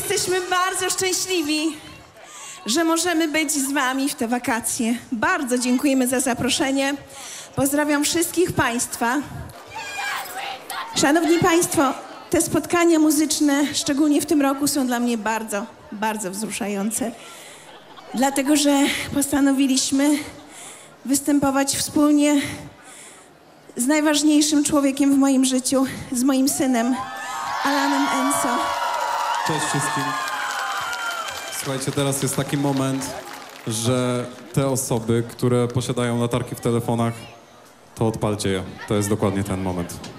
jesteśmy bardzo szczęśliwi, że możemy być z wami w te wakacje. Bardzo dziękujemy za zaproszenie. Pozdrawiam wszystkich państwa. Szanowni państwo, te spotkania muzyczne, szczególnie w tym roku, są dla mnie bardzo, bardzo wzruszające. Dlatego, że postanowiliśmy występować wspólnie z najważniejszym człowiekiem w moim życiu, z moim synem, Alanem Enso. Cześć wszystkim. Słuchajcie, teraz jest taki moment, że te osoby, które posiadają latarki w telefonach, to odpalcie je. To jest dokładnie ten moment.